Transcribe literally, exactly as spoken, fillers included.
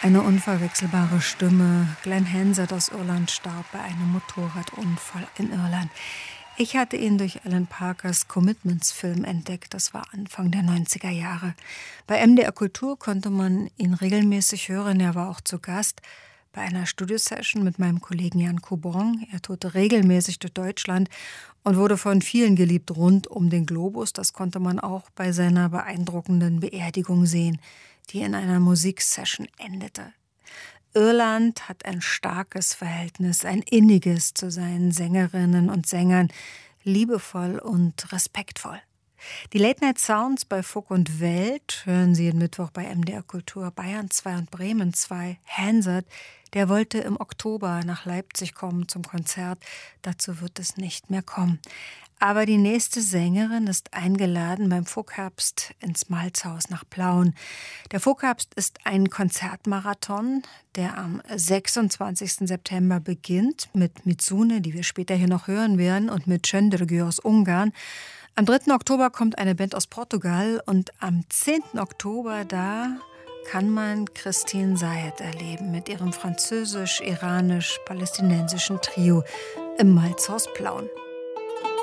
Eine unverwechselbare Stimme. Glenn Hansard aus Irland starb bei einem Motorradunfall in Irland. Ich hatte ihn durch Alan Parkers Commitments-Film entdeckt. Das war Anfang der neunziger Jahre. Bei M D R Kultur konnte man ihn regelmäßig hören. Er war auch zu Gast bei einer Studiosession mit meinem Kollegen Jan Kubong. Er tourte regelmäßig durch Deutschland und wurde von vielen geliebt rund um den Globus. Das konnte man auch bei seiner beeindruckenden Beerdigung sehen, die in einer Musiksession endete. Irland hat ein starkes Verhältnis, ein inniges zu seinen Sängerinnen und Sängern, liebevoll und respektvoll. Die Late-Night-Sounds bei Funk und Welt hören Sie jeden Mittwoch bei M D R Kultur Bayern zwei und Bremen zwei. Hansard, der wollte im Oktober nach Leipzig kommen zum Konzert. Dazu wird es nicht mehr kommen. Aber die nächste Sängerin ist eingeladen beim Funkherbst ins Malzhaus nach Plauen. Der Funkherbst ist ein Konzertmarathon, der am sechsundzwanzigsten September beginnt mit Mitsune, die wir später hier noch hören werden, und mit Csöndörgő aus Ungarn. Am dritten Oktober kommt eine Band aus Portugal und am zehnten Oktober, da kann man Christine Sayed erleben mit ihrem französisch-iranisch-palästinensischen Trio im Malzhaus Plauen.